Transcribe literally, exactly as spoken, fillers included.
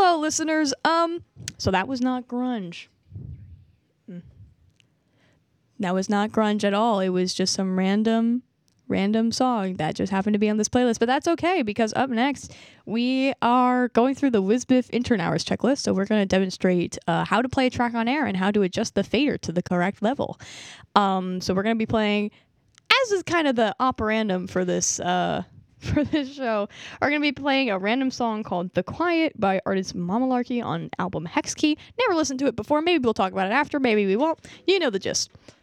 Hello, listeners. Um, so that was not grunge. Mm. That was not grunge at all. It was just some random, random song that just happened to be on this playlist. But that's okay, because up next, we are going through the WisBiff intern hours checklist. So we're going to demonstrate uh, how to play a track on air and how to adjust the fader to the correct level. Um, so we're going to be playing, as is kind of the operandum for this uh, for this show, we're going to be playing a random song called The Quiet by artist Mamalarkey on album Hex Key. Never listened to it before. Maybe we'll talk about it after. Maybe we won't. You know the gist.